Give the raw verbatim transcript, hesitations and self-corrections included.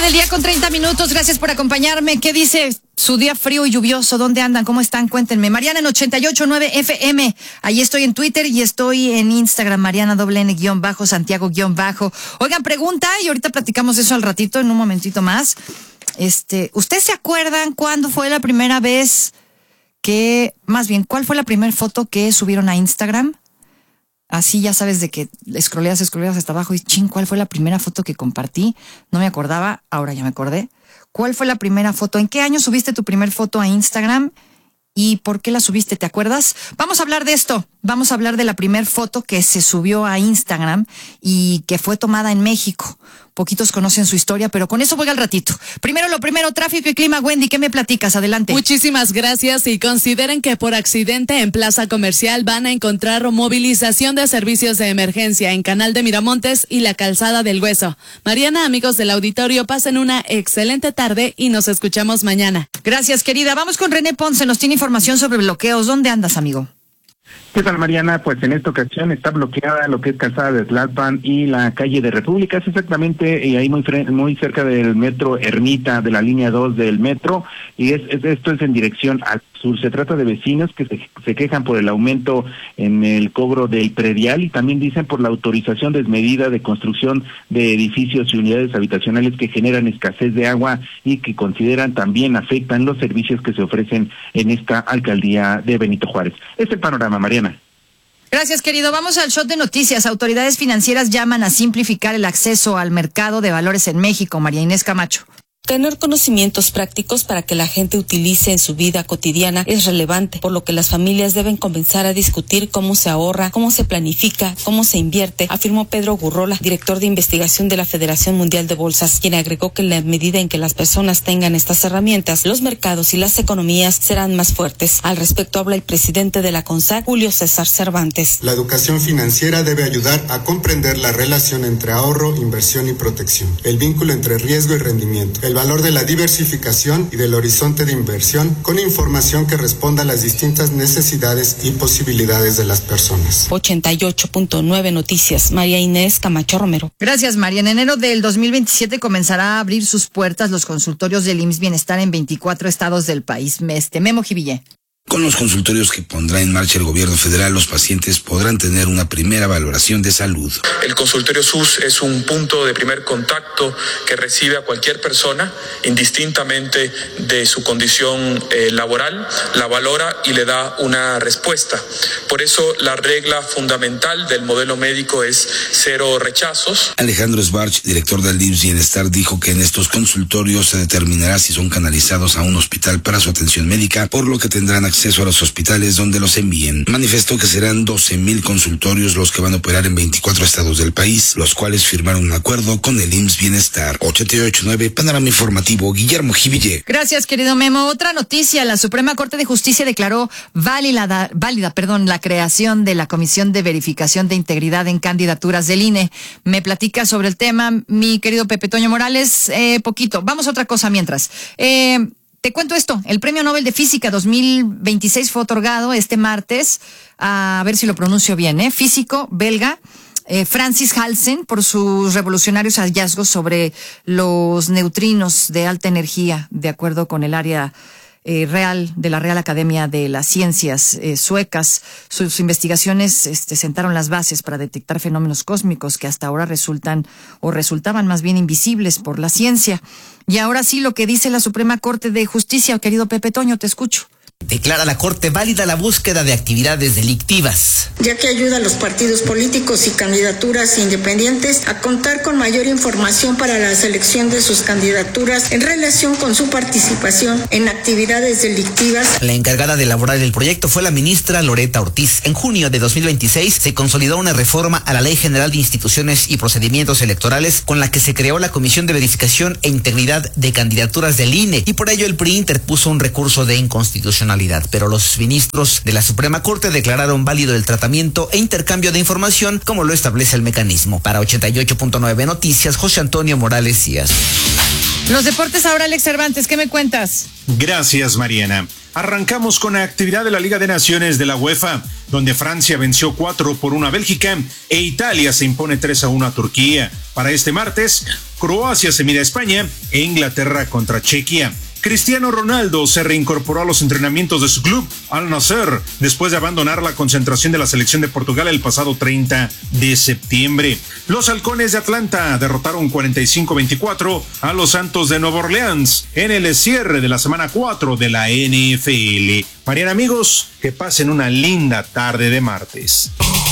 El día con treinta minutos, gracias por acompañarme. ¿Qué dice su día frío y lluvioso? ¿Dónde andan? ¿Cómo están? Cuéntenme. Mariana en ochenta y ocho punto nueve F M. Ahí estoy en Twitter y estoy en Instagram, Mariana doble N guión bajo, Santiago guión bajo. Oigan, pregunta, y ahorita platicamos eso al ratito, en un momentito más. Este, ¿ustedes se acuerdan cuándo fue la primera vez que, más bien, cuál fue la primera foto que subieron a Instagram? Así ya sabes de que scrolleas, scrolleas hasta abajo y ching, ¿cuál fue la primera foto que compartí? No me acordaba, ahora ya me acordé. ¿Cuál fue la primera foto? ¿En qué año subiste tu primer foto a Instagram? ¿Y por qué la subiste? ¿Te acuerdas? Vamos a hablar de esto. Vamos a hablar de la primer foto que se subió a Instagram y que fue tomada en México. Poquitos conocen su historia, pero con eso voy al ratito. Primero lo primero, tráfico y clima. Wendy, ¿qué me platicas? Adelante. Muchísimas gracias y consideren que por accidente en Plaza Comercial van a encontrar movilización de servicios de emergencia en Canal de Miramontes y la Calzada del Hueso. Mariana, amigos del auditorio, pasen una excelente tarde y nos escuchamos mañana. Gracias, querida. Vamos con René Ponce, nos tiene información sobre bloqueos. ¿Dónde andas, amigo? ¿Qué tal, Mariana? Pues en esta ocasión está bloqueada lo que es Calzada de Tlalpan y la calle de República, es exactamente y ahí muy muy cerca del metro Ermita, de la línea dos del metro, y es, es esto es en dirección al sur. Se trata de vecinos que se, se quejan por el aumento en el cobro del predial y también dicen por la autorización desmedida de construcción de edificios y unidades habitacionales que generan escasez de agua y que consideran también afectan los servicios que se ofrecen en esta alcaldía de Benito Juárez. Es el panorama, Mariana. Gracias, querido. Vamos al shot de noticias. Autoridades financieras llaman a simplificar el acceso al mercado de valores en México. María Inés Camacho. Tener conocimientos prácticos para que la gente utilice en su vida cotidiana es relevante, por lo que las familias deben comenzar a discutir cómo se ahorra, cómo se planifica, cómo se invierte, afirmó Pedro Gurrola, director de investigación de la Federación Mundial de Bolsas, quien agregó que en la medida en que las personas tengan estas herramientas, los mercados y las economías serán más fuertes. Al respecto habla el presidente de la CONSAC, Julio César Cervantes. La educación financiera debe ayudar a comprender la relación entre ahorro, inversión y protección, el vínculo entre riesgo y rendimiento, el valor de la diversificación y del horizonte de inversión con información que responda a las distintas necesidades y posibilidades de las personas. ochenta y ocho punto nueve Noticias, María Inés Camacho Romero. Gracias, María. En enero del dos mil veintisiete comenzará a abrir sus puertas los consultorios del I M S S Bienestar en veinticuatro estados del país. Este Memo Jiville. Con los consultorios que pondrá en marcha el gobierno federal, los pacientes podrán tener una primera valoración de salud. El consultorio S U S es un punto de primer contacto que recibe a cualquier persona, indistintamente de su condición eh, laboral, la valora y le da una respuesta. Por eso la regla fundamental del modelo médico es cero rechazos. Alejandro Sbarch, director del I M S S Bienestar, dijo que en estos consultorios se determinará si son canalizados a un hospital para su atención médica, por lo que tendrán acceso a los hospitales donde los envíen. Manifestó que serán doce mil consultorios los que van a operar en veinticuatro estados del país, los cuales firmaron un acuerdo con el I M S S Bienestar. ochenta y ocho punto nueve, Panorama Informativo, Guillermo Jiville. Gracias, querido Memo. Otra noticia, la Suprema Corte de Justicia declaró válida, válida, perdón, la creación de la Comisión de Verificación de Integridad en Candidaturas del I N E. Me platica sobre el tema mi querido Pepe Toño Morales, eh, poquito. Vamos a otra cosa mientras. Eh... Te cuento esto, el Premio Nobel de Física dos mil veintiséis fue otorgado este martes, a ver si lo pronuncio bien, ¿eh? Físico belga, eh, Francis Halsen, por sus revolucionarios hallazgos sobre los neutrinos de alta energía, de acuerdo con el área Eh, real de la Real Academia de las Ciencias eh, suecas. Sus investigaciones este, sentaron las bases para detectar fenómenos cósmicos que hasta ahora resultan o resultaban más bien invisibles por la ciencia. Y ahora sí, lo que dice la Suprema Corte de Justicia, querido Pepe Toño, te escucho. Declara la Corte válida la búsqueda de actividades delictivas, ya que ayuda a los partidos políticos y candidaturas independientes a contar con mayor información para la selección de sus candidaturas en relación con su participación en actividades delictivas. La encargada de elaborar el proyecto fue la ministra Loreta Ortiz. En junio de dos mil veintiséis se consolidó una reforma a la Ley General de Instituciones y Procedimientos Electorales con la que se creó la Comisión de Verificación e Integridad de Candidaturas del I N E, y por ello el P R I interpuso un recurso de inconstitucionalidad inconstitucionalidad, pero los ministros de la Suprema Corte declararon válido el tratamiento e intercambio de información como lo establece el mecanismo. Para ochenta y ocho punto nueve Noticias, José Antonio Morales Díaz. Los deportes ahora, Alex Cervantes, ¿qué me cuentas? Gracias, Mariana. Arrancamos con la actividad de la Liga de Naciones de la UEFA, donde Francia venció cuatro por uno a Bélgica e Italia se impone tres a uno a Turquía. Para este martes, Croacia se mide a España e Inglaterra contra Chequia. Cristiano Ronaldo se reincorporó a los entrenamientos de su club, Al Nassr, después de abandonar la concentración de la selección de Portugal el pasado treinta de septiembre. Los halcones de Atlanta derrotaron cuarenta y cinco a veinticuatro a los Santos de Nueva Orleans en el cierre de la semana cuatro de la N F L. Mariana, amigos, que pasen una linda tarde de martes.